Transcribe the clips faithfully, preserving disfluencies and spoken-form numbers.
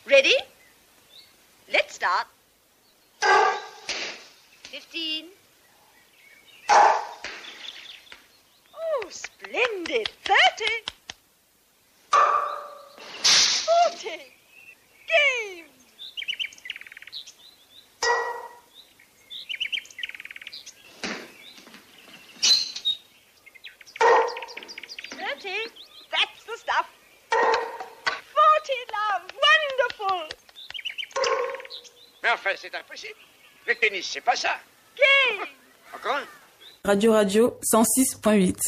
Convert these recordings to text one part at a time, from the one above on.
Ready? Let's start. Fifteen. Oh, splendid. Thirty. Forty. Game. Thirty. That's the stuff. Forty, love. Wonderful. Mais enfin, c'est impossible. Le tennis, c'est pas ça. Game. Encore un? Radio Radio cent six point huit.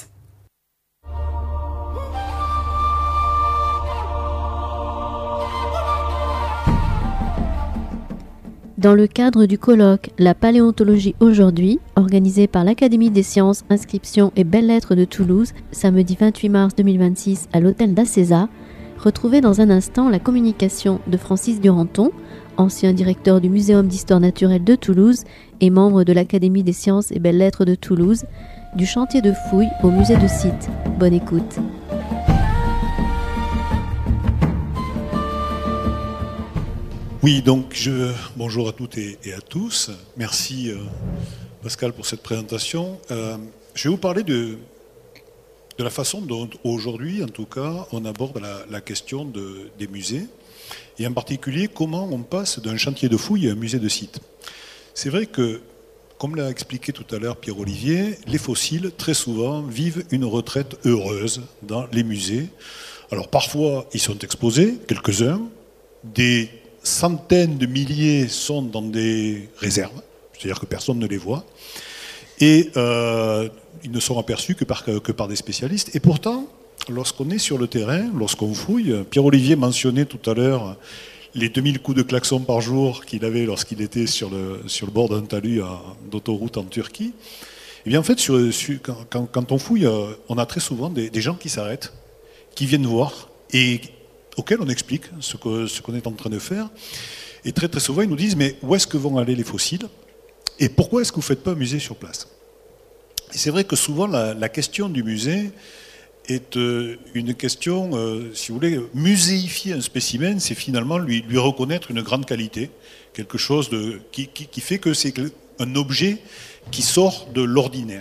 Dans le cadre du colloque La paléontologie aujourd'hui, organisé par l'Académie des sciences, inscriptions et belles-lettres de Toulouse, samedi vingt-huit mars deux mille vingt-six à l'hôtel d'Acésa, retrouvez dans un instant la communication de Francis Duranton, ancien directeur du Muséum d'histoire naturelle de Toulouse et membre de l'Académie des sciences et belles-lettres de Toulouse, du chantier de fouilles au musée de Site. Bonne écoute. Oui, donc je, bonjour à toutes et, et à tous. Merci euh, Pascal pour cette présentation. Euh, je vais vous parler de, de la façon dont aujourd'hui, en tout cas, on aborde la, la question de, des musées, et en particulier comment on passe d'un chantier de fouilles à un musée de site. C'est vrai que, comme l'a expliqué tout à l'heure Pierre-Olivier, les fossiles, très souvent, vivent une retraite heureuse dans les musées. Alors parfois, ils sont exposés, quelques-uns, des centaines de milliers sont dans des réserves, c'est-à-dire que personne ne les voit, et euh, ils ne sont aperçus que par, que par des spécialistes. Et pourtant, lorsqu'on est sur le terrain, lorsqu'on fouille, Pierre-Olivier mentionnait tout à l'heure les deux mille coups de klaxon par jour qu'il avait lorsqu'il était sur le, sur le bord d'un talus d'autoroute en Turquie. Et bien en fait, sur, sur, quand, quand on fouille, on a très souvent des, des gens qui s'arrêtent, qui viennent voir, et auxquels on explique ce qu'on ce qu'on est en train de faire. Et très très souvent, ils nous disent, mais où est-ce que vont aller les fossiles? Et pourquoi est-ce que vous ne faites pas un musée sur place? Et c'est vrai que souvent, la, la question du musée est euh, une question, euh, si vous voulez, muséifier un spécimen, c'est finalement lui, lui reconnaître une grande qualité, quelque chose de, qui, qui, qui fait que c'est un objet qui sort de l'ordinaire.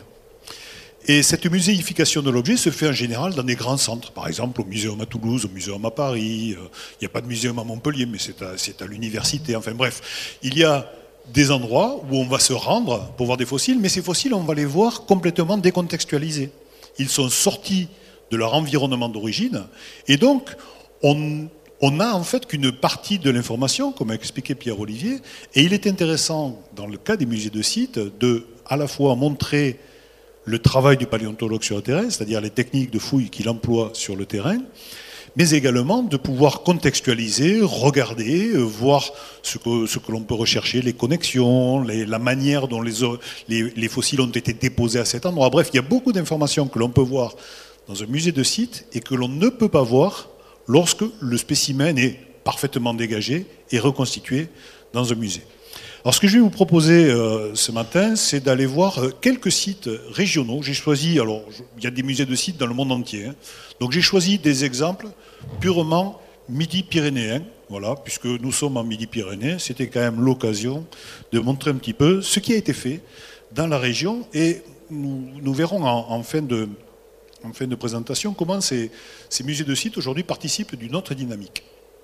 Et cette muséification de l'objet se fait en général dans des grands centres, par exemple au Muséum à Toulouse, au Muséum à Paris, il n'y a pas de muséum à Montpellier, mais c'est à, c'est à l'université, enfin bref. Il y a des endroits où on va se rendre pour voir des fossiles, mais ces fossiles, on va les voir complètement décontextualisés. Ils sont sortis de leur environnement d'origine, et donc on, on a en fait qu'une partie de l'information, comme a expliqué Pierre-Olivier, et il est intéressant, dans le cas des musées de site, de à la fois montrer le travail du paléontologue sur le terrain, c'est-à-dire les techniques de fouille qu'il emploie sur le terrain, mais également de pouvoir contextualiser, regarder, voir ce que, ce que l'on peut rechercher, les connexions, les, la manière dont les, les, les fossiles ont été déposés à cet endroit. Bref, il y a beaucoup d'informations que l'on peut voir dans un musée de site et que l'on ne peut pas voir lorsque le spécimen est parfaitement dégagé et reconstitué dans un musée. Alors ce que je vais vous proposer euh, ce matin, c'est d'aller voir euh, quelques sites régionaux. J'ai choisi, alors je, il y a des musées de sites dans le monde entier, hein, donc j'ai choisi des exemples purement midi-pyrénéens, voilà, puisque nous sommes en Midi-Pyrénées, c'était quand même l'occasion de montrer un petit peu ce qui a été fait dans la région, et nous, nous verrons en, en, fin de, en fin de présentation comment ces, ces musées de sites aujourd'hui participent d'une autre dynamique.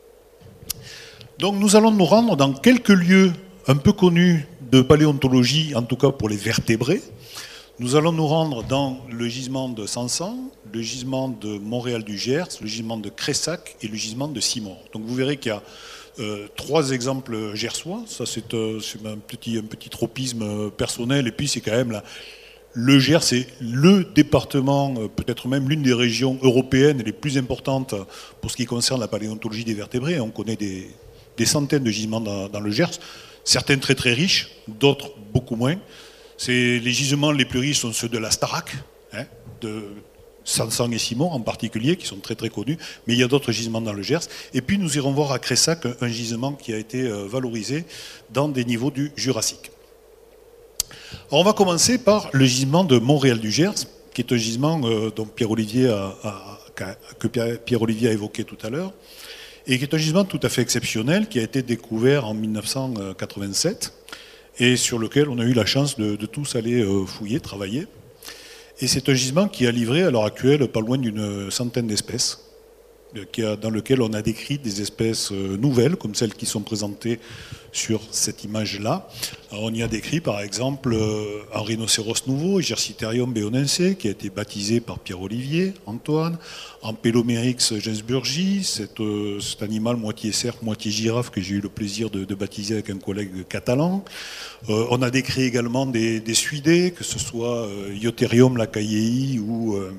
Donc nous allons nous rendre dans quelques lieux un peu connu de paléontologie, en tout cas pour les vertébrés. Nous allons nous rendre dans le gisement de Sansan, le gisement de Montréal-du-Gers, le gisement de Cressac et le gisement de Simon. Donc vous verrez qu'il y a euh, trois exemples gersois. Ça c'est euh, un, petit, un petit tropisme personnel, et puis c'est quand même la, le Gers, c'est le département, peut-être même l'une des régions européennes les plus importantes pour ce qui concerne la paléontologie des vertébrés. On connaît des, des centaines de gisements dans, dans le Gers. Certains très très riches, d'autres beaucoup moins. C'est, les gisements les plus riches sont ceux de la Starac, hein, de Sansan et Simon en particulier, qui sont très très connus, mais il y a d'autres gisements dans le Gers. Et puis nous irons voir à Cressac un, un gisement qui a été valorisé dans des niveaux du Jurassique. Alors on va commencer par le gisement de Montréal-du-Gers, qui est un gisement euh, dont Pierre-Olivier a, a, que Pierre-Olivier a évoqué tout à l'heure. et qui est un gisement tout à fait exceptionnel, qui a été découvert en mille neuf cent quatre-vingt-sept, et sur lequel on a eu la chance de, de tous aller fouiller, travailler. Et c'est un gisement qui a livré à l'heure actuelle pas loin d'une centaine d'espèces, dans lequel on a décrit des espèces nouvelles, comme celles qui sont présentées sur cette image-là. On y a décrit par exemple un rhinocéros nouveau, Gerciterium beonense, qui a été baptisé par Pierre-Olivier Antoine, Ampelomyrix gensburgi, cet, cet animal moitié cerf, moitié girafe que j'ai eu le plaisir de, de baptiser avec un collègue catalan. Euh, on a décrit également des, des suidés, que ce soit euh, Ioterium lacaillei ou euh,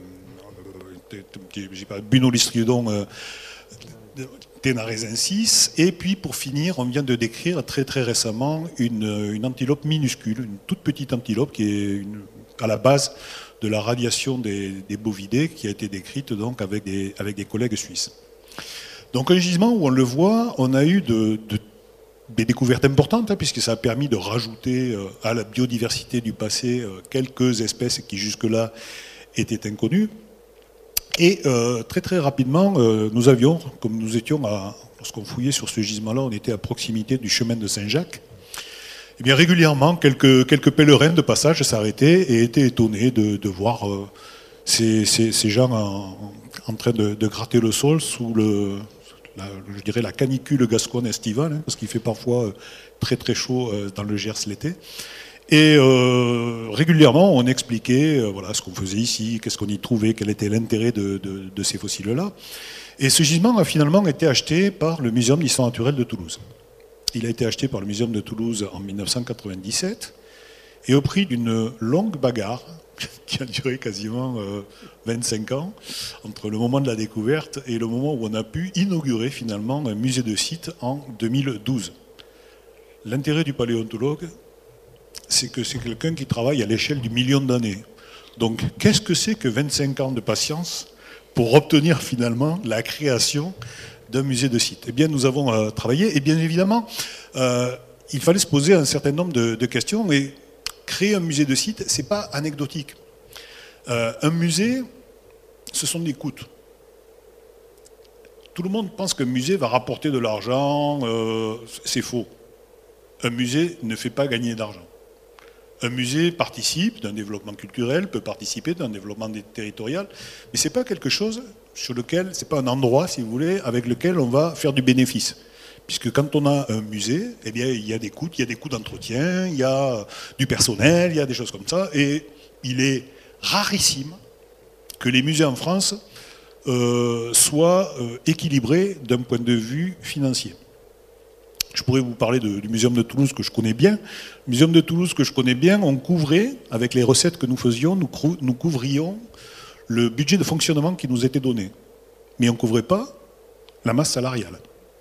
j'ai pas, Bunolistriodon euh, tenaresensis. Et puis pour finir, on vient de décrire très très récemment une, une antilope minuscule, une toute petite antilope qui est une, à la base de la radiation des, des bovidés, qui a été décrite donc avec des, avec des collègues suisses. Donc un gisement où on le voit, on a eu de, de, des découvertes importantes, hein, puisque ça a permis de rajouter euh, à la biodiversité du passé euh, quelques espèces qui jusque-là étaient inconnues. Et euh, très très rapidement, euh, nous avions, comme nous étions, à, lorsqu'on fouillait sur ce gisement-là, on était à proximité du chemin de Saint-Jacques. Et bien régulièrement, quelques, quelques pèlerins de passage s'arrêtaient et étaient étonnés de, de voir euh, ces, ces, ces gens en, en train de, de gratter le sol sous le, la, je dirais la canicule gasconne estivale, hein, parce qu'il fait parfois très très chaud euh, dans le Gers l'été. Et euh, régulièrement, on expliquait euh, voilà, ce qu'on faisait ici, qu'est-ce qu'on y trouvait, quel était l'intérêt de, de, de ces fossiles-là. Et ce gisement a finalement été acheté par le Muséum d'histoire naturelle de Toulouse. Il a été acheté par le Muséum de Toulouse en mille neuf cent quatre-vingt-dix-sept, et au prix d'une longue bagarre, qui a duré quasiment euh, vingt-cinq ans, entre le moment de la découverte et le moment où on a pu inaugurer finalement un musée de site en deux mille douze. L'intérêt du paléontologue, c'est que c'est quelqu'un qui travaille à l'échelle du million d'années. Donc, qu'est-ce que c'est que vingt-cinq ans de patience pour obtenir finalement la création d'un musée de site? Eh bien, nous avons euh, travaillé, et bien évidemment, euh, il fallait se poser un certain nombre de, de questions, et créer un musée de site, c'est pas anecdotique. Euh, un musée, ce sont des coûts. Tout le monde pense qu'un musée va rapporter de l'argent, euh, c'est faux. Un musée ne fait pas gagner d'argent. Un musée participe d'un développement culturel, peut participer d'un développement territorial, mais ce n'est pas quelque chose sur lequel, ce n'est pas un endroit, si vous voulez, avec lequel on va faire du bénéfice. Puisque quand on a un musée, eh bien, il y a des coûts, il y a des coûts d'entretien, il y a du personnel, il y a des choses comme ça, et il est rarissime que les musées en France euh, soient euh, équilibrés d'un point de vue financier. Je pourrais vous parler de, du Muséum de Toulouse que je connais bien. Le Muséum de Toulouse que je connais bien, on couvrait, avec les recettes que nous faisions, nous, nous couvrions le budget de fonctionnement qui nous était donné. Mais on ne couvrait pas la masse salariale.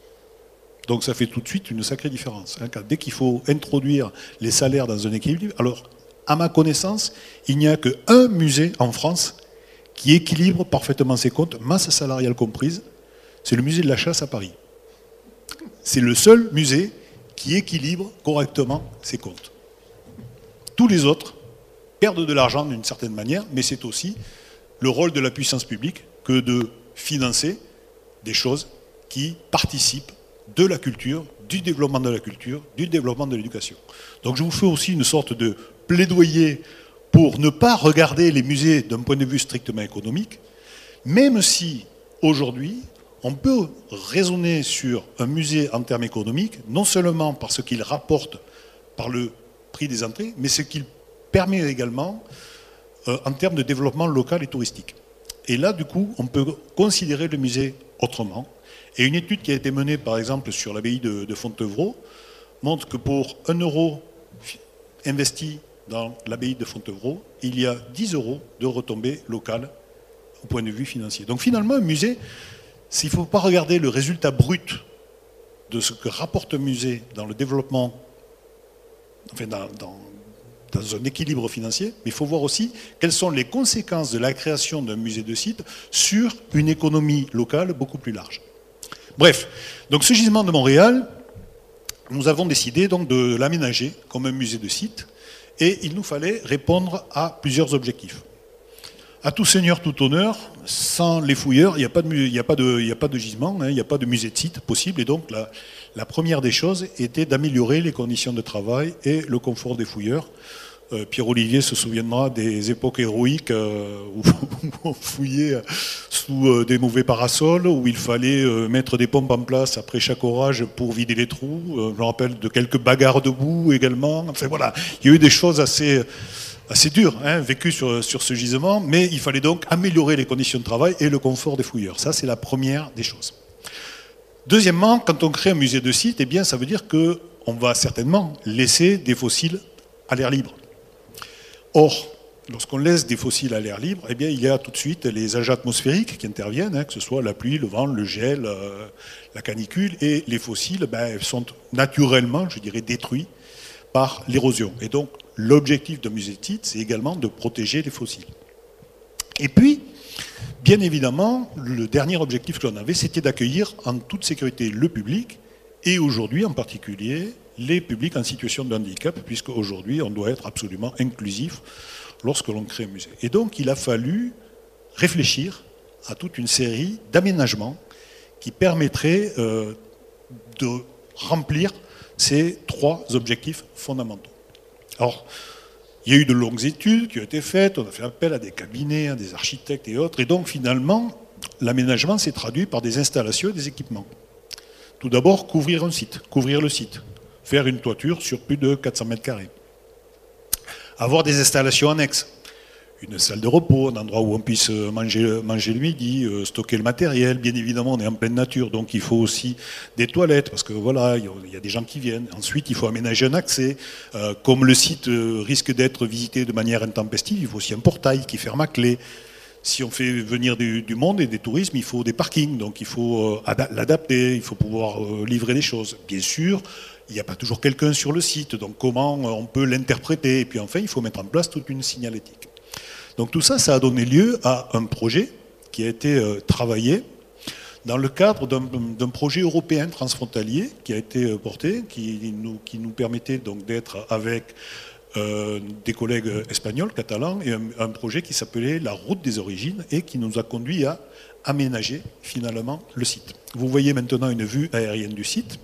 Donc ça fait tout de suite une sacrée différence. Hein, dès qu'il faut introduire les salaires dans un équilibre, alors à ma connaissance, il n'y a qu'un musée en France qui équilibre parfaitement ses comptes, masse salariale comprise, c'est le musée de la Chasse à Paris. C'est le seul musée qui équilibre correctement ses comptes. Tous les autres perdent de l'argent d'une certaine manière, mais c'est aussi le rôle de la puissance publique que de financer des choses qui participent de la culture, du développement de la culture, du développement de l'éducation. Donc je vous fais aussi une sorte de plaidoyer pour ne pas regarder les musées d'un point de vue strictement économique, même si aujourd'hui, on peut raisonner sur un musée en termes économiques, non seulement par ce qu'il rapporte par le prix des entrées, mais ce qu'il permet également euh, en termes de développement local et touristique. Et là, du coup, on peut considérer le musée autrement. Et une étude qui a été menée, par exemple, sur l'abbaye de, de Fontevraud, montre que pour un euro investi dans l'abbaye de Fontevraud, il y a dix euros de retombées locales au point de vue financier. Donc finalement, un musée, s'il ne faut pas regarder le résultat brut de ce que rapporte un musée dans le développement, enfin dans, dans, dans un équilibre financier, mais il faut voir aussi quelles sont les conséquences de la création d'un musée de site sur une économie locale beaucoup plus large. Bref, donc ce gisement de Montréal, nous avons décidé donc de l'aménager comme un musée de site, et il nous fallait répondre à plusieurs objectifs. à tout seigneur, tout honneur, sans les fouilleurs, il n'y a, a, a pas de gisement, hein, il n'y a pas de musée de site possible. Et donc, la, la première des choses était d'améliorer les conditions de travail et le confort des fouilleurs. Euh, Pierre-Olivier se souviendra des époques héroïques euh, où, où on fouillait sous euh, des mauvais parasols, où il fallait euh, mettre des pompes en place après chaque orage pour vider les trous. Euh, je me rappelle de quelques bagarres de boue également. Enfin voilà, il y a eu des choses assez... assez dur, hein, vécu sur, sur ce gisement, mais il fallait donc améliorer les conditions de travail et le confort des fouilleurs. Ça, c'est la première des choses. Deuxièmement, quand on crée un musée de site, eh bien, ça veut dire qu'on va certainement laisser des fossiles à l'air libre. Or, lorsqu'on laisse des fossiles à l'air libre, eh bien, il y a tout de suite les agents atmosphériques qui interviennent, hein, que ce soit la pluie, le vent, le gel, euh, la canicule, et les fossiles ben, sont naturellement, je dirais, détruits par l'érosion. Et donc, l'objectif d'un musée de site, c'est également de protéger les fossiles. Et puis, bien évidemment, le dernier objectif que l'on avait, c'était d'accueillir en toute sécurité le public, et aujourd'hui en particulier, les publics en situation de handicap, puisque aujourd'hui, on doit être absolument inclusif lorsque l'on crée un musée. Et donc, il a fallu réfléchir à toute une série d'aménagements qui permettraient euh, de remplir ces trois objectifs fondamentaux. Alors, il y a eu de longues études qui ont été faites, on a fait appel à des cabinets, à des architectes et autres, et donc finalement, l'aménagement s'est traduit par des installations et des équipements. Tout d'abord, couvrir un site, couvrir le site, faire une toiture sur plus de quatre cents mètres carrés. Avoir des installations annexes, une salle de repos, un endroit où on puisse manger, manger le midi, euh, stocker le matériel. Bien évidemment, on est en pleine nature, donc il faut aussi des toilettes, parce que voilà, il y, y a des gens qui viennent. Ensuite, il faut aménager un accès. Euh, comme le site euh, risque d'être visité de manière intempestive, il faut aussi un portail qui ferme à clé. Si on fait venir du, du monde et des tourismes, il faut des parkings, donc il faut euh, l'adapter, il faut pouvoir euh, livrer des choses. Bien sûr, il n'y a pas toujours quelqu'un sur le site, donc comment on peut l'interpréter. Et puis enfin, il faut mettre en place toute une signalétique. Donc tout ça, ça a donné lieu à un projet qui a été euh, travaillé dans le cadre d'un projet européen transfrontalier qui a été euh, porté, qui nous, qui nous permettait donc d'être avec euh, des collègues espagnols, catalans, et un, un projet qui s'appelait la Route des Origines et qui nous a conduit à aménager finalement le site. Vous voyez maintenant une vue aérienne du site.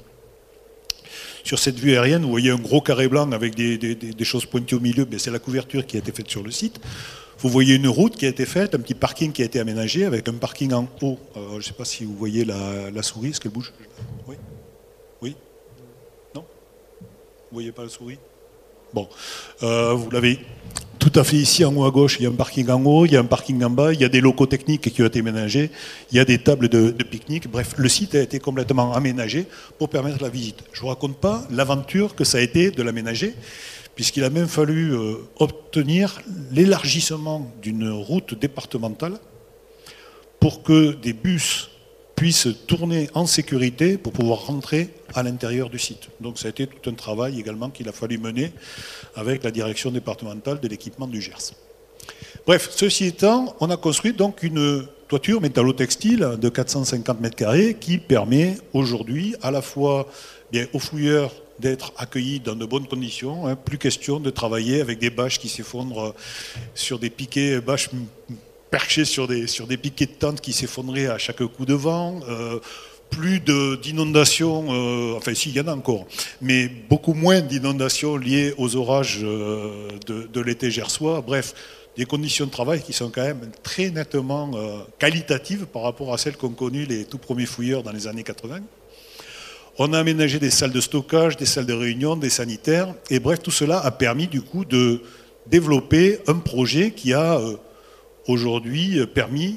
Sur cette vue aérienne, vous voyez un gros carré blanc avec des, des, des choses pointues au milieu, c'est la couverture qui a été faite sur le site. Vous voyez une route qui a été faite, un petit parking qui a été aménagé avec un parking en haut. Euh, je ne sais pas si vous voyez la, la souris, est-ce qu'elle bouge? Oui? Oui? Non? Vous ne voyez pas la souris? Bon, euh, vous l'avez tout à fait ici en haut à gauche, il y a un parking en haut, il y a un parking en bas, il y a des locaux techniques qui ont été aménagés, il y a des tables de, de pique-nique, bref, le site a été complètement aménagé pour permettre la visite. Je ne vous raconte pas l'aventure que ça a été de l'aménager, puisqu'il a même fallu euh, obtenir l'élargissement d'une route départementale pour que des bus puissent tourner en sécurité pour pouvoir rentrer à l'intérieur du site. Donc ça a été tout un travail également qu'il a fallu mener avec la direction départementale de l'équipement du Gers. Bref, ceci étant, on a construit donc une toiture métallo-textile de quatre cent cinquante mètres carrés qui permet aujourd'hui à la fois bien, aux fouilleurs d'être accueillis dans de bonnes conditions, hein, plus question de travailler avec des bâches qui s'effondrent sur des piquets, bâches perchées sur des, sur des piquets de tente qui s'effondraient à chaque coup de vent, euh, plus d'inondations, euh, enfin si, il y en a encore, mais beaucoup moins d'inondations liées aux orages euh, de, de l'été gersois, bref, des conditions de travail qui sont quand même très nettement euh, qualitatives par rapport à celles qu'ont connues les tout premiers fouilleurs dans les années quatre-vingt. On a aménagé des salles de stockage, des salles de réunion, des sanitaires, et bref, tout cela a permis du coup de développer un projet qui a euh, aujourd'hui permis,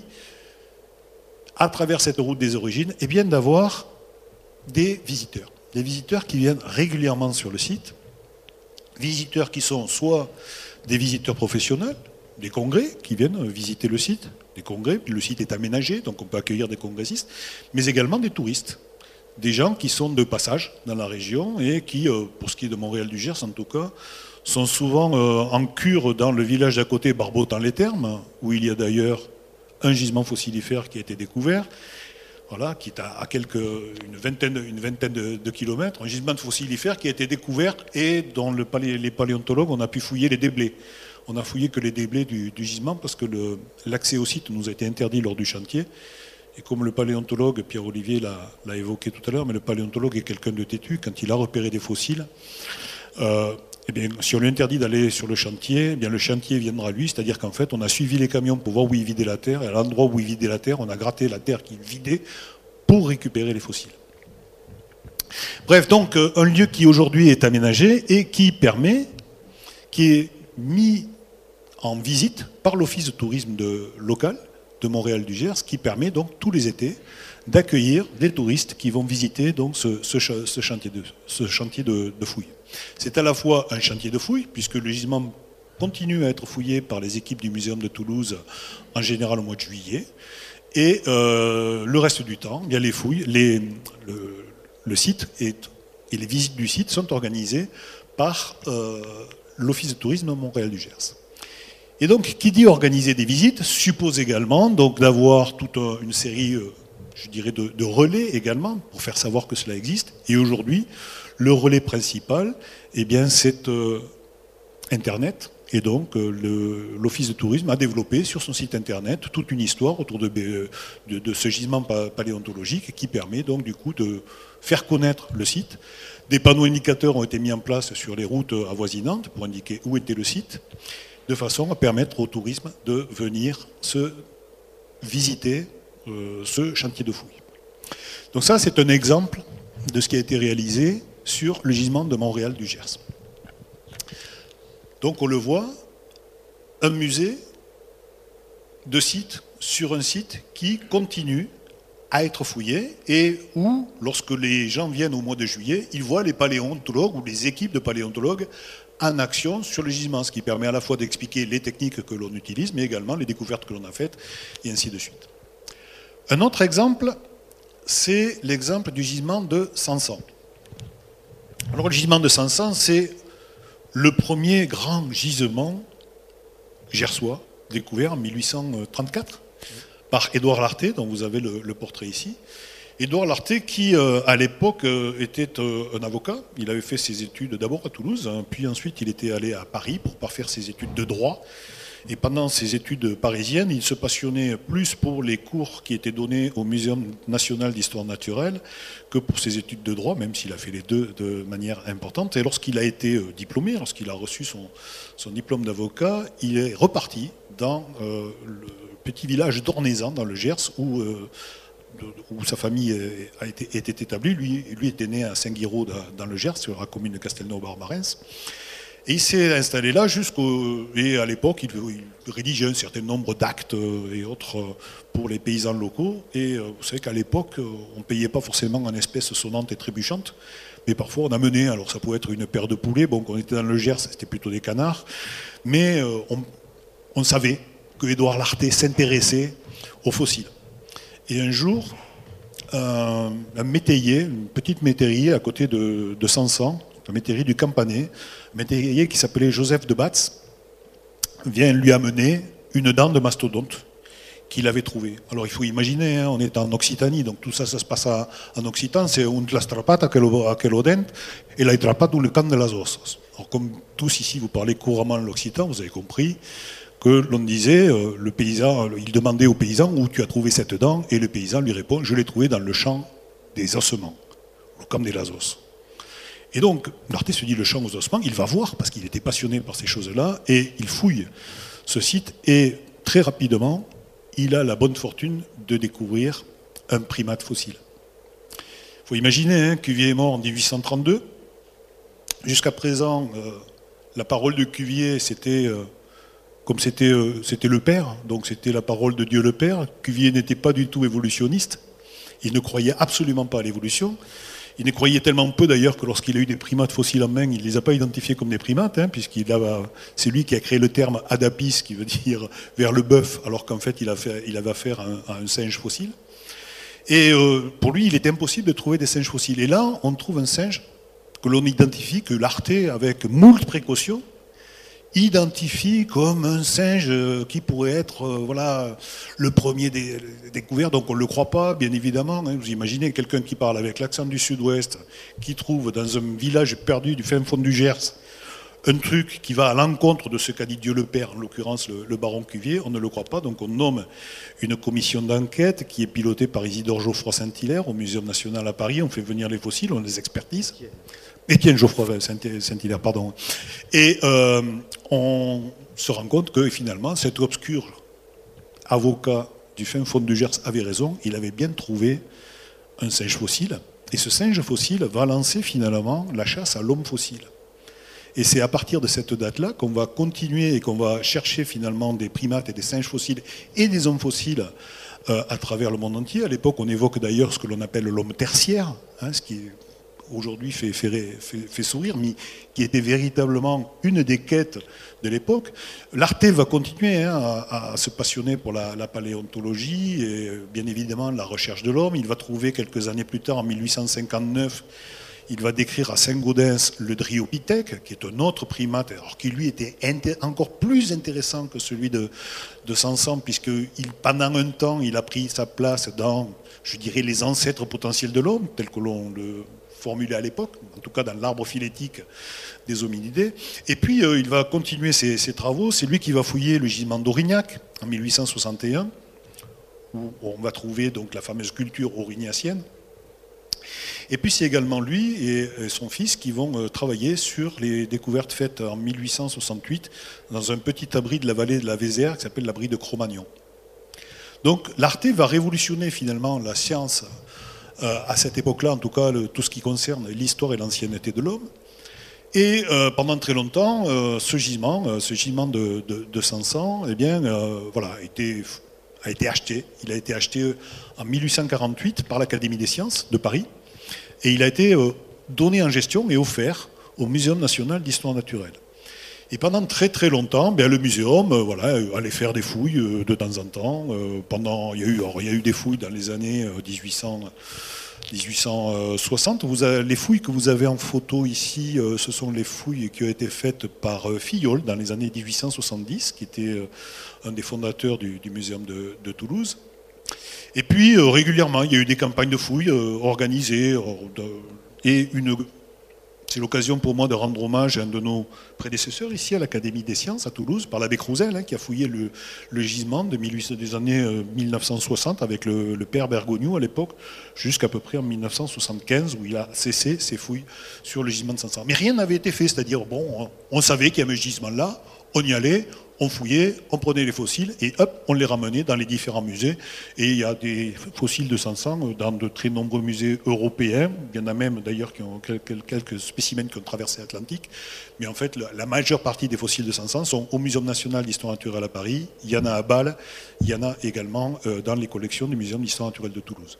à travers cette route des origines, eh bien, d'avoir des visiteurs. Des visiteurs qui viennent régulièrement sur le site, visiteurs qui sont soit des visiteurs professionnels, des congrès qui viennent visiter le site, des congrès, puis le site est aménagé, donc on peut accueillir des congressistes, mais également des touristes. Des gens qui sont de passage dans la région et qui, pour ce qui est de Montréal-du-Gers en tout cas, sont souvent en cure dans le village d'à côté, Barbeau-les-Thermes, où il y a d'ailleurs un gisement fossilifère qui a été découvert, voilà, qui est à quelques, une vingtaine, une vingtaine de, de kilomètres, un gisement de fossilifère qui a été découvert et dont le palé, les paléontologues on a pu fouiller les déblais. on a fouillé que les déblais du, du gisement parce que le, l'accès au site nous a été interdit lors du chantier. Et comme le paléontologue, Pierre-Olivier l'a, l'a évoqué tout à l'heure, mais le paléontologue est quelqu'un de têtu, quand il a repéré des fossiles, euh, eh bien, si on lui interdit d'aller sur le chantier, eh bien, le chantier viendra à lui, c'est-à-dire qu'en fait, on a suivi les camions pour voir où ils vidaient la terre, et à l'endroit où ils vidaient la terre, on a gratté la terre qu'ils vidaient pour récupérer les fossiles. Bref, donc, un lieu qui aujourd'hui est aménagé et qui permet, qui est mis en visite par l'Office de tourisme de, local de Montréal-du-Gers, qui permet donc tous les étés d'accueillir des touristes qui vont visiter donc ce, ce, ce chantier, de, ce chantier de, de fouilles. C'est à la fois un chantier de fouilles, puisque le gisement continue à être fouillé par les équipes du Muséum de Toulouse, en général au mois de juillet, et euh, le reste du temps, il y a les fouilles, les, le, le site est, et les visites du site sont organisées par euh, l'Office de tourisme de Montréal-du-Gers. Et donc, qui dit organiser des visites suppose également donc d'avoir toute une série, je dirais, de, de relais également pour faire savoir que cela existe. Et aujourd'hui, le relais principal, eh bien, c'est euh, Internet. Et donc, euh, le, l'Office de tourisme a développé sur son site Internet toute une histoire autour de, de, de ce gisement paléontologique qui permet donc du coup de faire connaître le site. Des panneaux indicateurs ont été mis en place sur les routes avoisinantes pour indiquer où était le site, de façon à permettre au tourisme de venir se visiter euh, ce chantier de fouilles. Donc ça, c'est un exemple de ce qui a été réalisé sur le gisement de Montréal-du-Gers. Donc on le voit, un musée de site sur un site qui continue à être fouillé et où, lorsque les gens viennent au mois de juillet, ils voient les paléontologues ou les équipes de paléontologues en action sur le gisement, ce qui permet à la fois d'expliquer les techniques que l'on utilise, mais également les découvertes que l'on a faites, et ainsi de suite. Un autre exemple, c'est l'exemple du gisement de Sansan. Alors le gisement de Sansan, c'est le premier grand gisement gersois découvert en mille huit cent trente-quatre par Édouard Larté, dont vous avez le, le portrait ici. Édouard Larté, qui euh, à l'époque euh, était euh, un avocat, il avait fait ses études d'abord à Toulouse, hein, puis ensuite il était allé à Paris pour parfaire ses études de droit. Et pendant ses études parisiennes, il se passionnait plus pour les cours qui étaient donnés au Muséum national d'histoire naturelle que pour ses études de droit, même s'il a fait les deux de manière importante. Et lorsqu'il a été diplômé, lorsqu'il a reçu son, son diplôme d'avocat, il est reparti dans euh, le petit village d'Ornézan, dans le Gers, où, euh, de, où sa famille a été, était établie. Lui, lui était né à Saint-Guiraud, dans le Gers, sur la commune de Castelnau-Barmarens. Et il s'est installé là jusqu'au... Et à l'époque, il, il rédigeait un certain nombre d'actes et autres pour les paysans locaux. Et vous savez qu'à l'époque, on ne payait pas forcément en espèces sonnantes et trébuchantes, mais parfois on amenait, alors ça pouvait être une paire de poulets, bon, quand on était dans le Gers, c'était plutôt des canards, mais on, on savait que Édouard Larté s'intéressait aux fossiles. Et un jour, un, un métayer, une petite métairie à côté de, de Sansan, un métairie du Campanais, un métayer qui s'appelait Joseph de Batz, vient lui amener une dent de mastodonte qu'il avait trouvée. Alors il faut imaginer, hein, on est en Occitanie, donc tout ça, ça se passe à, en occitan, c'est un trapat aquel dent et la trapat ou le camp de las osas. Alors comme tous ici vous parlez couramment l'occitan, vous avez compris que l'on disait, euh, le paysan, il demandait au paysan où tu as trouvé cette dent, et le paysan lui répond, je l'ai trouvée dans le champ des ossements, le camp des las osas. Et donc, Larté se dit le champ aux ossements, il va voir, parce qu'il était passionné par ces choses-là, et il fouille ce site, et très rapidement, il a la bonne fortune de découvrir un primate fossile. Il faut imaginer, hein, Cuvier est mort en dix-huit cent trente-deux. Jusqu'à présent, euh, la parole de Cuvier, c'était, euh, comme c'était, euh, c'était le Père, donc c'était la parole de Dieu le Père. Cuvier n'était pas du tout évolutionniste, il ne croyait absolument pas à l'évolution. Il ne croyait tellement peu d'ailleurs que lorsqu'il a eu des primates fossiles en main, il ne les a pas identifiés comme des primates, hein, puisqu'il a, c'est lui qui a créé le terme adapis, qui veut dire vers le bœuf, alors qu'en fait il, a fait, il avait affaire à un, à un singe fossile. Et euh, pour lui, il était impossible de trouver des singes fossiles. Et là, on trouve un singe que l'on identifie, que Larté, avec moult précautions, identifie comme un singe qui pourrait être euh, voilà, le premier dé découvert. Donc on ne le croit pas, bien évidemment. Hein. Vous imaginez quelqu'un qui parle avec l'accent du sud-ouest, qui trouve dans un village perdu du fin fond du Gers un truc qui va à l'encontre de ce qu'a dit Dieu le Père, en l'occurrence le, le baron Cuvier, on ne le croit pas, donc on nomme une commission d'enquête qui est pilotée par Isidore Geoffroy Saint-Hilaire au Muséum national à Paris, on fait venir les fossiles, on les expertise. Étienne Geoffroy Saint-Hilaire, pardon. Et euh, on se rend compte que finalement, cet obscur avocat du fin fond du Gers avait raison, il avait bien trouvé un singe fossile, et ce singe fossile va lancer finalement la chasse à l'homme fossile. Et c'est à partir de cette date-là qu'on va continuer et qu'on va chercher finalement des primates et des singes fossiles et des hommes fossiles euh, à travers le monde entier. À l'époque, on évoque d'ailleurs ce que l'on appelle l'homme tertiaire, hein, ce qui aujourd'hui fait, fait, fait, fait sourire, mais qui était véritablement une des quêtes de l'époque. L'Arte va continuer hein, à, à se passionner pour la, la paléontologie et bien évidemment la recherche de l'homme. Il va trouver quelques années plus tard, en mille huit cent cinquante-neuf, il va décrire à Saint-Gaudens le Dryopithèque, qui est un autre primate, alors qui lui était encore plus intéressant que celui de, de Sanson, puisque il, pendant un temps, il a pris sa place dans, je dirais, les ancêtres potentiels de l'homme, tel que l'on le formulait à l'époque, en tout cas dans l'arbre phylétique des hominidés. Et puis, euh, il va continuer ses, ses travaux. C'est lui qui va fouiller le gisement d'Aurignac, en mille huit cent soixante et un, où on va trouver donc la fameuse culture aurignacienne. Et puis c'est également lui et son fils qui vont travailler sur les découvertes faites en mille huit cent soixante-huit dans un petit abri de la vallée de la Vézère qui s'appelle l'abri de Cro-Magnon. Donc l'Arte va révolutionner finalement la science euh, à cette époque-là, en tout cas le, tout ce qui concerne l'histoire et l'ancienneté de l'homme. Et euh, pendant très longtemps, euh, ce gisement, euh, ce gisement de, de, de Sanson, eh bien, euh, voilà, a été, a été acheté. Il a été acheté en mille huit cent quarante-huit par l'Académie des sciences de Paris. Et il a été donné en gestion et offert au Muséum national d'histoire naturelle. Et pendant très très longtemps, bien, le muséum voilà, allait faire des fouilles de temps en temps. Pendant, il, y a eu, alors, il y a eu des fouilles dans les années dix-huit cents, dix-huit cent soixante. Vous avez, les fouilles que vous avez en photo ici, ce sont les fouilles qui ont été faites par Filleul dans les années dix-huit cent soixante-dix, qui était un des fondateurs du, du Muséum de, de Toulouse. Et puis, euh, régulièrement, il y a eu des campagnes de fouilles euh, organisées. Euh, de, et une, c'est l'occasion pour moi de rendre hommage à un de nos prédécesseurs ici à l'Académie des sciences à Toulouse, par l'abbé Crouzel, hein, qui a fouillé le, le gisement de mille huit cents, des années euh, mille neuf cent soixante avec le, le père Bergogneau à l'époque, jusqu'à peu près en mille neuf cent soixante-quinze, où il a cessé ses fouilles sur le gisement de Sanson. Mais rien n'avait été fait, c'est-à-dire, bon, on, on savait qu'il y avait un gisement là, on y allait, on fouillait, on prenait les fossiles et hop, on les ramenait dans les différents musées. Et il y a des fossiles de Sanson dans de très nombreux musées européens. Il y en a même d'ailleurs qui ont quelques, quelques spécimens qui ont traversé l'Atlantique. Mais en fait, la, la majeure partie des fossiles de Sanson sont au Muséum national d'histoire naturelle à Paris. Il y en a à Bâle. Il y en a également euh, dans les collections du Muséum d'histoire naturelle de Toulouse.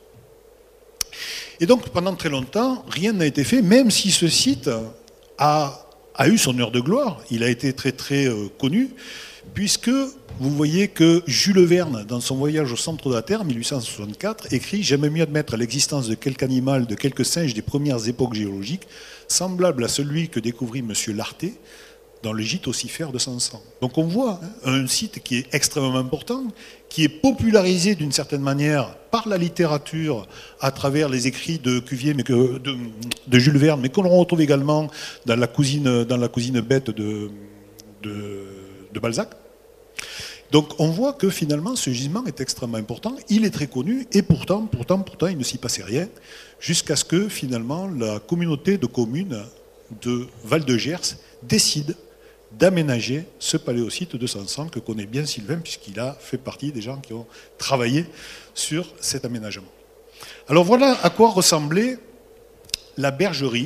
Et donc, pendant très longtemps, rien n'a été fait, même si ce site a, a eu son heure de gloire. Il a été très très euh, connu. Puisque vous voyez que Jules Verne, dans son voyage au centre de la Terre, mille huit cent soixante-quatre, écrit « J'aime mieux admettre l'existence de quelque animal, de quelques singes des premières époques géologiques, semblable à celui que découvrit M. Larté dans le gîte ossifère de Sanson. » Donc on voit hein, un site qui est extrêmement important, qui est popularisé d'une certaine manière par la littérature à travers les écrits de Cuvier, mais que, de, de Jules Verne, mais qu'on retrouve également dans la cousine, dans la cousine bête de... de de Balzac. Donc on voit que finalement ce gisement est extrêmement important, il est très connu et pourtant, pourtant, pourtant il ne s'y passait rien jusqu'à ce que finalement la communauté de communes de Val-de-Gers décide d'aménager ce paléosite de Sanson que connaît bien Sylvain puisqu'il a fait partie des gens qui ont travaillé sur cet aménagement. Alors voilà à quoi ressemblait la bergerie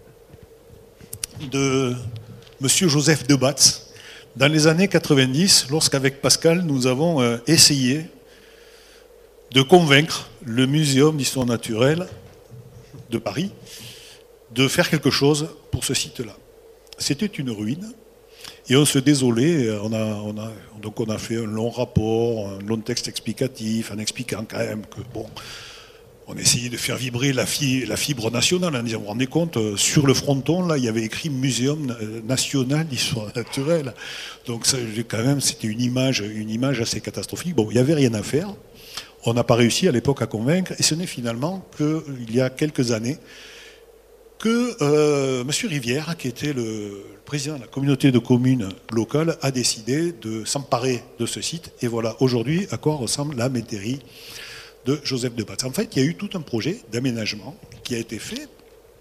de M. Joseph Debatz dans les années quatre-vingt-dix, lorsqu'avec Pascal, nous avons euh, essayé de convaincre le Muséum d'histoire naturelle de Paris de faire quelque chose pour ce site-là. C'était une ruine, et on se désolait, on a, on a, donc on a fait un long rapport, un long texte explicatif, en expliquant quand même que, bon, on essayait de faire vibrer la, fi, la fibre nationale, en disant, vous vous rendez compte, sur le fronton, là, il y avait écrit Muséum national d'histoire naturelle. Donc, ça, quand même, c'était une image, une image assez catastrophique. Bon, il n'y avait rien à faire. On n'a pas réussi à l'époque à convaincre, et ce n'est finalement qu'il y a quelques années que euh, M. Rivière, qui était le président de la communauté de communes locale, a décidé de s'emparer de ce site. Et voilà aujourd'hui à quoi ressemble la métairie de Joseph de Batz. En fait, il y a eu tout un projet d'aménagement qui a été fait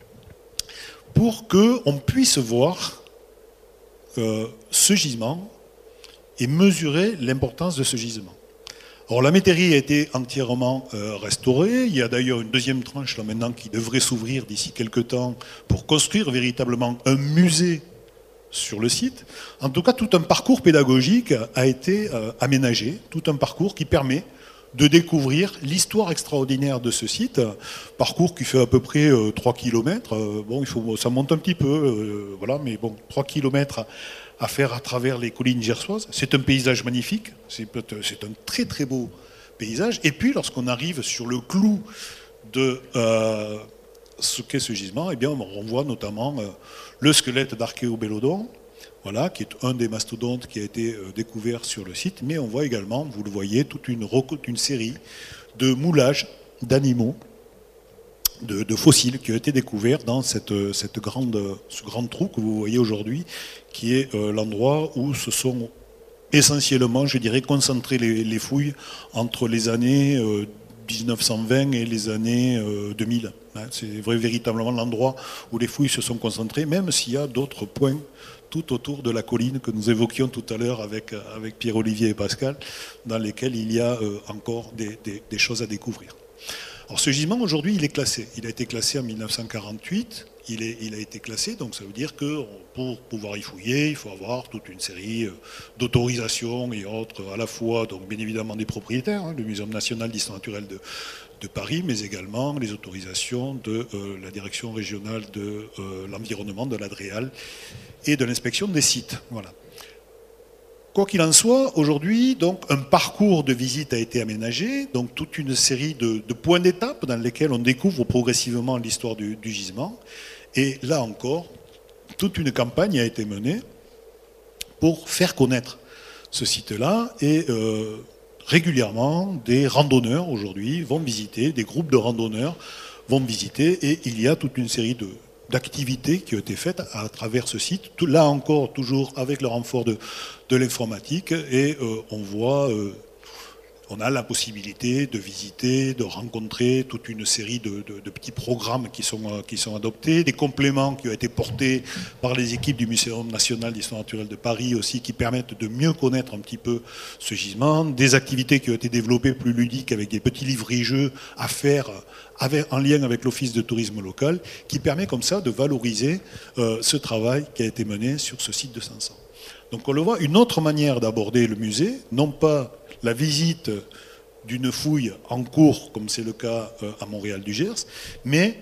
pour qu'on puisse voir euh, ce gisement et mesurer l'importance de ce gisement. Alors la métairie a été entièrement euh, restaurée. Il y a d'ailleurs une deuxième tranche là maintenant qui devrait s'ouvrir d'ici quelques temps pour construire véritablement un musée sur le site. En tout cas, tout un parcours pédagogique a été euh, aménagé, tout un parcours qui permet de découvrir l'histoire extraordinaire de ce site, parcours qui fait à peu près euh, trois kilomètres. Euh, bon, il faut, ça monte un petit peu, euh, voilà, mais bon, trois kilomètres à, à faire à travers les collines gersoises. C'est un paysage magnifique, c'est un très très beau paysage. Et puis, lorsqu'on arrive sur le clou de euh, ce qu'est ce gisement, eh bien, on voit notamment euh, le squelette d'Archéobélodon, voilà, qui est un des mastodontes qui a été euh, découvert sur le site, mais on voit également, vous le voyez, toute une, une série de moulages d'animaux, de, de fossiles qui ont été découverts dans cette, cette grande, ce grand trou que vous voyez aujourd'hui, qui est euh, l'endroit où se sont essentiellement, je dirais, concentrées les, les fouilles entre les années euh, mille neuf cent vingt et les années euh, deux mille. Hein, c'est vrai, véritablement l'endroit où les fouilles se sont concentrées, même s'il y a d'autres points tout autour de la colline que nous évoquions tout à l'heure avec, avec Pierre-Olivier et Pascal, dans lesquels il y a euh, encore des, des, des choses à découvrir. Alors ce gisement, aujourd'hui, il est classé. Il a été classé en mille neuf cent quarante-huit. Il, est, il a été classé, donc ça veut dire que pour pouvoir y fouiller, il faut avoir toute une série d'autorisations et autres, à la fois, donc bien évidemment des propriétaires, hein, le Muséum national d'histoire naturelle de, de Paris, mais également les autorisations de euh, la direction régionale de euh, l'environnement, de l'A D R E A L et de l'inspection des sites. Voilà. Quoi qu'il en soit, aujourd'hui, donc, un parcours de visite a été aménagé, donc toute une série de, de points d'étape dans lesquels on découvre progressivement l'histoire du, du gisement. Et là encore, toute une campagne a été menée pour faire connaître ce site-là. Et euh, régulièrement, des randonneurs aujourd'hui vont visiter, des groupes de randonneurs vont visiter, et il y a toute une série de d'activités qui ont été faites à travers ce site, tout, là encore toujours avec le renfort de, de l'informatique, et euh, on voit, euh, on a la possibilité de visiter, de rencontrer toute une série de, de, de petits programmes qui sont, euh, qui sont adoptés, des compléments qui ont été portés par les équipes du Muséum national d'histoire naturelle de Paris aussi, qui permettent de mieux connaître un petit peu ce gisement, des activités qui ont été développées plus ludiques avec des petits livres-jeux à faire avec, en lien avec l'Office de tourisme local, qui permet comme ça de valoriser euh, ce travail qui a été mené sur ce site de Sansan. Donc on le voit, une autre manière d'aborder le musée, non pas la visite d'une fouille en cours, comme c'est le cas euh, à Montréal du Gers, mais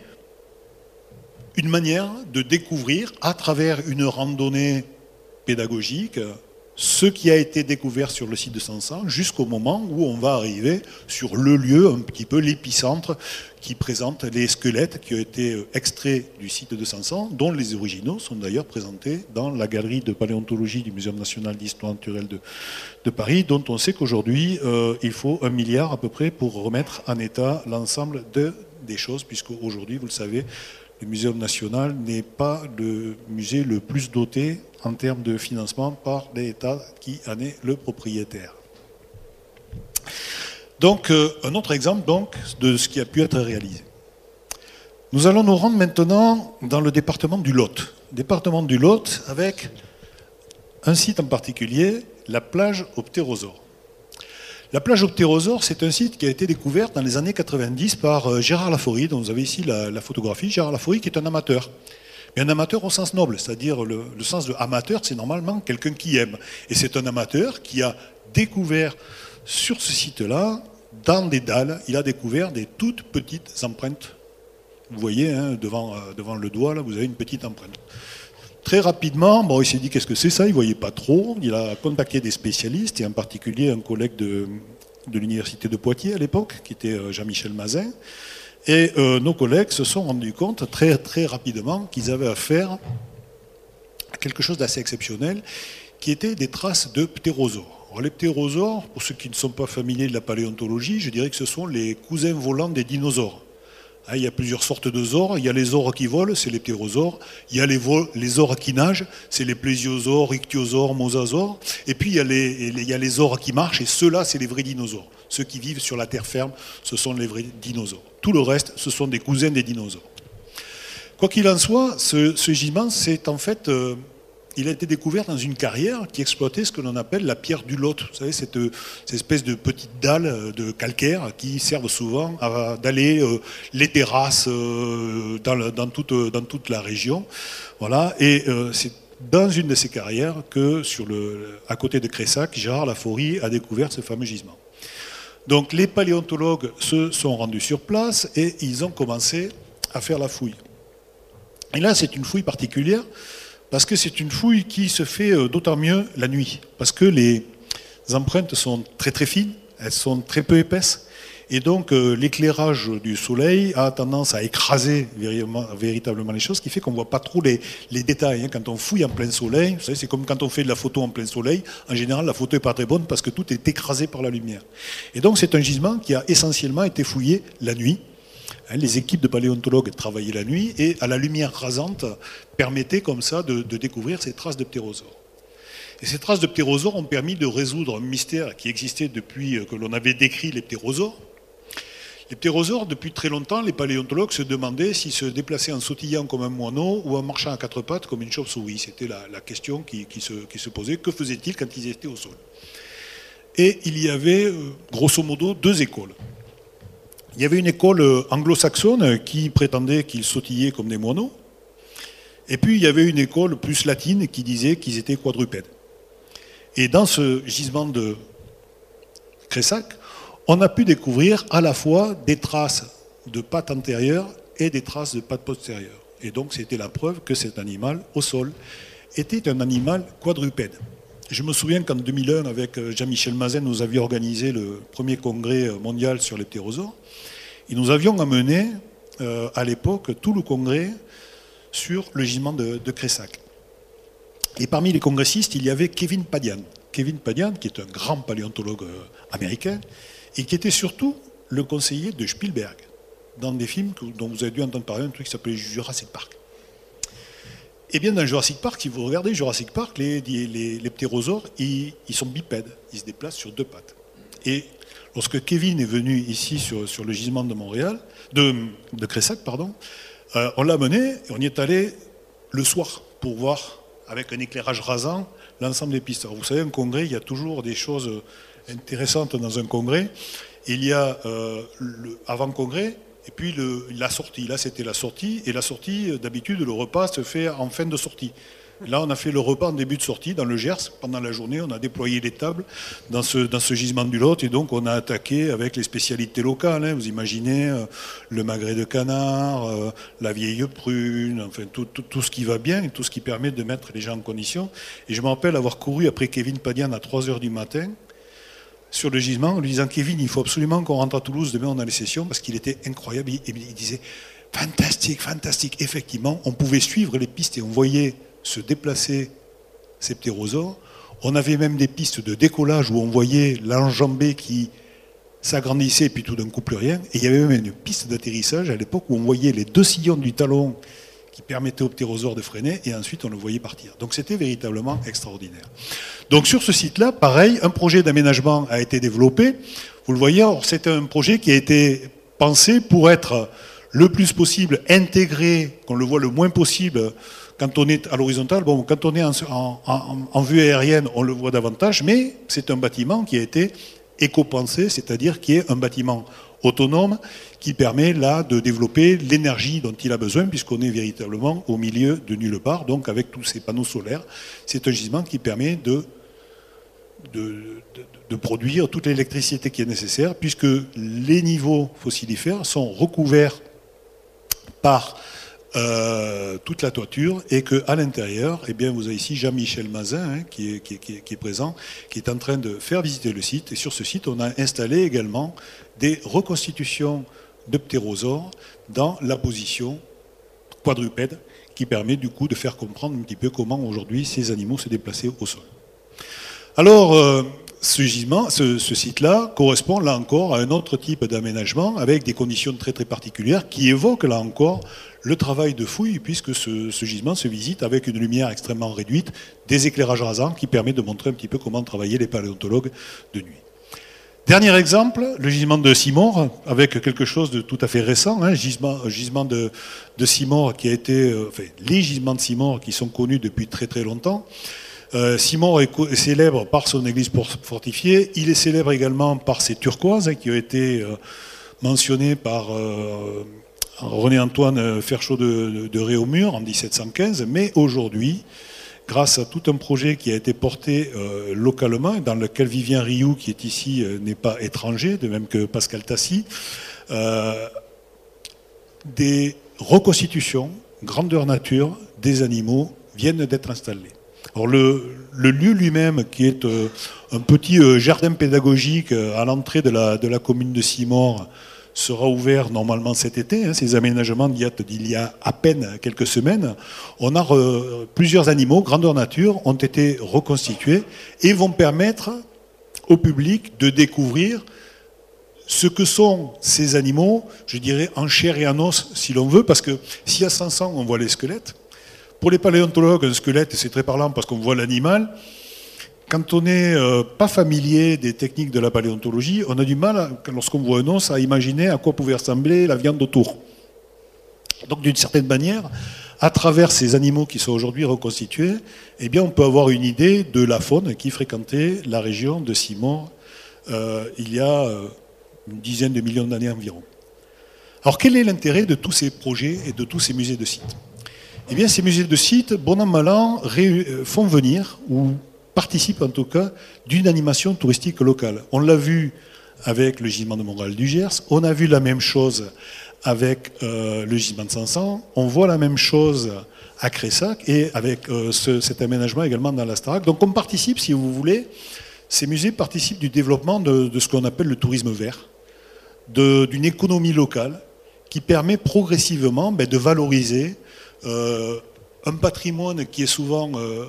une manière de découvrir à travers une randonnée pédagogique ce qui a été découvert sur le site de Sansan, jusqu'au moment où on va arriver sur le lieu, un petit peu l'épicentre, qui présente les squelettes qui ont été extraits du site de Sansan, dont les originaux sont d'ailleurs présentés dans la galerie de paléontologie du Muséum national d'histoire naturelle de, de Paris, dont on sait qu'aujourd'hui, euh, il faut un milliard à peu près pour remettre en état l'ensemble de, des choses, puisque aujourd'hui, vous le savez, le Muséum national n'est pas le musée le plus doté en termes de financement par l'État qui en est le propriétaire. Donc, euh, un autre exemple donc, de ce qui a pu être réalisé. Nous allons nous rendre maintenant dans le département du Lot. Département du Lot avec un site en particulier, la plage aux ptérosaures. La plage aux ptérosaures, c'est un site qui a été découvert dans les années quatre-vingt-dix par Gérard Laforie, dont vous avez ici la, la photographie. Gérard Laforie qui est un amateur. Mais un amateur au sens noble, c'est-à-dire le, le sens de amateur, c'est normalement quelqu'un qui aime. Et c'est un amateur qui a découvert sur ce site-là, dans des dalles, il a découvert des toutes petites empreintes. Vous voyez, hein, devant, euh, devant le doigt, là, vous avez une petite empreinte. Très rapidement, bon, il s'est dit qu'est-ce que c'est ça, il ne voyait pas trop. Il a contacté des spécialistes, et en particulier un collègue de, de l'université de Poitiers à l'époque, qui était Jean-Michel Mazin. Et euh, nos collègues se sont rendus compte très, très rapidement qu'ils avaient affaire à quelque chose d'assez exceptionnel, qui était des traces de ptérosaures. Alors, les ptérosaures, pour ceux qui ne sont pas familiers de la paléontologie, je dirais que ce sont les cousins volants des dinosaures. Il y a plusieurs sortes de zores. Il y a les zores qui volent, c'est les ptérosaures. Il y a les, les zores qui nagent, c'est les plésiosaures, ichthyosaures, mosasaures. Et puis il y a les, il y a les zores qui marchent, et ceux-là, c'est les vrais dinosaures. Ceux qui vivent sur la terre ferme, ce sont les vrais dinosaures. Tout le reste, ce sont des cousins des dinosaures. Quoi qu'il en soit, ce, ce gisement, c'est en fait... Euh, il a été découvert dans une carrière qui exploitait ce que l'on appelle la pierre du Lot. Vous savez, cette, cette espèce de petites dalles de calcaire qui servent souvent à daller euh, les terrasses euh, dans, le, dans, toute, dans toute la région. Voilà. Et euh, c'est dans une de ces carrières que, sur le, à côté de Cressac, Gérard Laforie a découvert ce fameux gisement. Donc les paléontologues se sont rendus sur place et ils ont commencé à faire la fouille. Et là, c'est une fouille particulière, parce que c'est une fouille qui se fait d'autant mieux la nuit, parce que les empreintes sont très très fines, elles sont très peu épaisses, et donc euh, l'éclairage du soleil a tendance à écraser véritablement les choses, ce qui fait qu'on ne voit pas trop les, les détails. Hein. Quand on fouille en plein soleil, vous savez, c'est comme quand on fait de la photo en plein soleil, en général la photo n'est pas très bonne parce que tout est écrasé par la lumière. Et donc c'est un gisement qui a essentiellement été fouillé la nuit. Les équipes de paléontologues travaillaient la nuit et à la lumière rasante permettaient comme ça de, de découvrir ces traces de ptérosaures. Et ces traces de ptérosaures ont permis de résoudre un mystère qui existait depuis que l'on avait décrit les ptérosaures. Les ptérosaures, depuis très longtemps, les paléontologues se demandaient s'ils se déplaçaient en sautillant comme un moineau ou en marchant à quatre pattes comme une chauve-souris. C'était la, la question qui, qui, se, qui se posait. Que faisaient-ils quand ils étaient au sol? Et il y avait, grosso modo, deux écoles. Il y avait une école anglo-saxonne qui prétendait qu'ils sautillaient comme des moineaux. Et puis il y avait une école plus latine qui disait qu'ils étaient quadrupèdes. Et dans ce gisement de Cressac, on a pu découvrir à la fois des traces de pattes antérieures et des traces de pattes postérieures. Et donc c'était la preuve que cet animal, au sol, était un animal quadrupède. Je me souviens qu'en deux mille un, avec Jean-Michel Mazin, nous avions organisé le premier congrès mondial sur les ptérosaures. Et nous avions amené, euh, à l'époque, tout le congrès sur le gisement de, de Cressac. Et parmi les congressistes, il y avait Kevin Padian. Kevin Padian, qui est un grand paléontologue américain, et qui était surtout le conseiller de Spielberg, dans des films dont vous avez dû entendre parler, un truc qui s'appelait Jurassic Park. Eh bien, dans Jurassic Park, si vous regardez Jurassic Park, les, les, les ptérosaures, ils, ils sont bipèdes, ils se déplacent sur deux pattes. Et lorsque Kevin est venu ici sur, sur le gisement de Montréal, de, de Cressac, pardon, euh, on l'a mené, et on y est allé le soir pour voir, avec un éclairage rasant, l'ensemble des pistes. Alors, vous savez, un congrès, il y a toujours des choses intéressantes dans un congrès. Il y a euh, le avant-congrès, et puis le, la sortie. Là, c'était la sortie. Et la sortie, d'habitude, le repas se fait en fin de sortie. Là, on a fait le repas en début de sortie, dans le Gers. Pendant la journée, on a déployé les tables dans ce, dans ce gisement du Lot. Et donc, on a attaqué avec les spécialités locales. Hein. Vous imaginez euh, le magret de canard, euh, la vieille prune, enfin, tout, tout, tout ce qui va bien et tout ce qui permet de mettre les gens en condition. Et je me rappelle avoir couru après Kevin Padian à trois heures du matin sur le gisement, en lui disant « Kevin, il faut absolument qu'on rentre à Toulouse, demain on a les sessions », parce qu'il était incroyable. Il, il disait « Fantastique, fantastique ». Effectivement, on pouvait suivre les pistes et on voyait se déplacer ces ptérosaures. On avait même des pistes de décollage où on voyait l'enjambée qui s'agrandissait et puis tout d'un coup plus rien. Et il y avait même une piste d'atterrissage à l'époque où on voyait les deux sillons du talon qui permettaient aux ptérosaures de freiner et ensuite on le voyait partir. Donc c'était véritablement extraordinaire. Donc sur ce site-là, pareil, un projet d'aménagement a été développé. Vous le voyez, c'était un projet qui a été pensé pour être le plus possible intégré, qu'on le voit le moins possible quand on est à l'horizontale. Bon, quand on est en, en, en, en vue aérienne, on le voit davantage, mais c'est un bâtiment qui a été éco-pensé, c'est-à-dire qui est un bâtiment autonome qui permet là de développer l'énergie dont il a besoin puisqu'on est véritablement au milieu de nulle part. Donc avec tous ces panneaux solaires, c'est un gisement qui permet de, de, de, de produire toute l'électricité qui est nécessaire puisque les niveaux fossilifères sont recouverts par euh, toute la toiture et qu'à l'intérieur, eh bien, vous avez ici Jean-Michel Mazin hein, qui, est, qui, est, qui est présent, qui est en train de faire visiter le site. Et sur ce site, on a installé également des reconstitutions de ptérosaures dans la position quadrupède qui permet du coup de faire comprendre un petit peu comment aujourd'hui ces animaux se déplaçaient au sol. Alors, euh, ce gisement, ce, ce site-là correspond là encore à un autre type d'aménagement avec des conditions très très particulières qui évoquent là encore le travail de fouille, puisque ce, ce gisement se visite avec une lumière extrêmement réduite, des éclairages rasants qui permettent de montrer un petit peu comment travaillaient les paléontologues de nuit. Dernier exemple, le gisement de Simor, avec quelque chose de tout à fait récent, hein, gisement, gisement de, de Simor qui a été, euh, enfin, les gisements de Simor qui sont connus depuis très très longtemps. Euh, Simor est, est célèbre par son église fortifiée, il est célèbre également par ses turquoises hein, qui ont été euh, mentionnées par euh, René-Antoine Ferchaud de, de, de Réaumur en dix-sept cent quinze, mais aujourd'hui, grâce à tout un projet qui a été porté euh, localement, dans lequel Vivien Rioux, qui est ici, euh, n'est pas étranger, de même que Pascal Tassi, euh, des reconstitutions, grandeur nature, des animaux viennent d'être installés. Alors le, le lieu lui-même, qui est euh, un petit euh, jardin pédagogique euh, à l'entrée de la, de la commune de Simor, sera ouvert normalement cet été. Hein, ces aménagements datent d'il y a à peine quelques semaines. On a re, plusieurs animaux, grandeur nature, ont été reconstitués et vont permettre au public de découvrir ce que sont ces animaux, je dirais en chair et en os si l'on veut, parce que si à cinq cents on voit les squelettes, pour les paléontologues, un squelette c'est très parlant parce qu'on voit l'animal. Quand on n'est euh, pas familier des techniques de la paléontologie, on a du mal, à, lorsqu'on voit un os, à imaginer à quoi pouvait ressembler la viande autour. Donc d'une certaine manière, à travers ces animaux qui sont aujourd'hui reconstitués, eh bien, on peut avoir une idée de la faune qui fréquentait la région de Simor euh, il y a euh, une dizaine de millions d'années environ. Alors quel est l'intérêt de tous ces projets et de tous ces musées de sites? Eh bien, ces musées de sites, bon an mal an, font venir, ou participent en tout cas, d'une animation touristique locale. On l'a vu avec le gisement de Montréal du Gers, on a vu la même chose avec euh, le gisement de Sansan, on voit la même chose à Cressac et avec euh, ce, cet aménagement également dans la Starac. Donc on participe, si vous voulez, ces musées participent du développement de, de ce qu'on appelle le tourisme vert, d'une économie locale qui permet progressivement ben, de valoriser euh, un patrimoine qui est souvent euh,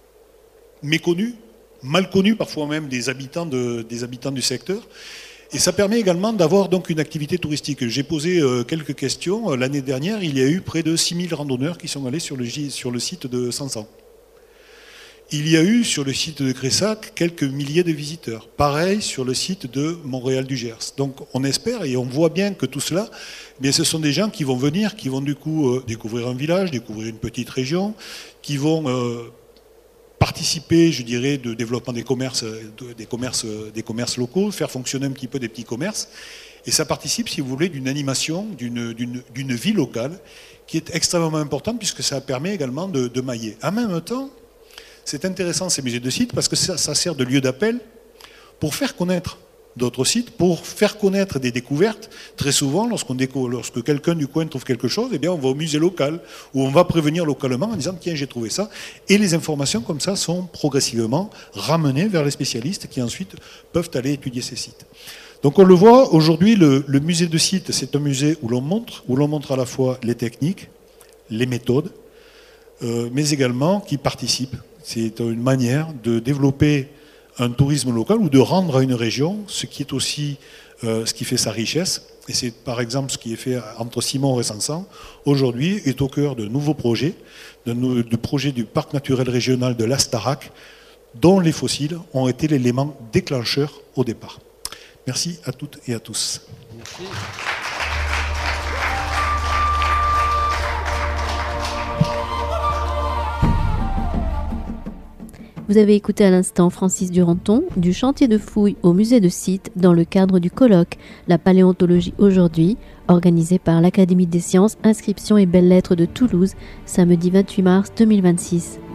méconnu, mal connu parfois même des habitants, de, des habitants du secteur. Et ça permet également d'avoir donc une activité touristique. J'ai posé euh, quelques questions. L'année dernière, il y a eu près de six mille randonneurs qui sont allés sur le, sur le site de Sansan. Il y a eu sur le site de Cressac quelques milliers de visiteurs. Pareil sur le site de Montréal du Gers. Donc on espère et on voit bien que tout cela, eh bien, ce sont des gens qui vont venir, qui vont du coup euh, découvrir un village, découvrir une petite région, qui vont euh, participer, je dirais, de développement des commerces, de, des, commerces, des commerces locaux, faire fonctionner un petit peu des petits commerces. Et ça participe, si vous voulez, d'une animation, d'une, d'une, d'une vie locale qui est extrêmement importante puisque ça permet également de, de mailler. En même temps, c'est intéressant ces musées de sites parce que ça, ça sert de lieu d'appel pour faire connaître d'autres sites, pour faire connaître des découvertes. Très souvent, lorsqu'on découvre, lorsque quelqu'un du coin trouve quelque chose, eh bien, on va au musée local où on va prévenir localement en disant « tiens, j'ai trouvé ça ». Et les informations comme ça sont progressivement ramenées vers les spécialistes qui ensuite peuvent aller étudier ces sites. Donc on le voit, aujourd'hui, le, le musée de sites, c'est un musée où l'on montre, où l'on montre à la fois les techniques, les méthodes, euh, mais également qui participent. C'est une manière de développer un tourisme local ou de rendre à une région ce qui est aussi euh, ce qui fait sa richesse. Et c'est par exemple ce qui est fait entre Simor et Sansan. Aujourd'hui est au cœur de nouveaux projets, de, nou de projets du parc naturel régional de la Starac, dont les fossiles ont été l'élément déclencheur au départ. Merci à toutes et à tous. Merci. Vous avez écouté à l'instant Francis Duranton du chantier de fouilles au musée de Site dans le cadre du colloque La paléontologie aujourd'hui, organisé par l'Académie des sciences, inscriptions et belles lettres de Toulouse, samedi vingt-huit mars deux mille vingt-six.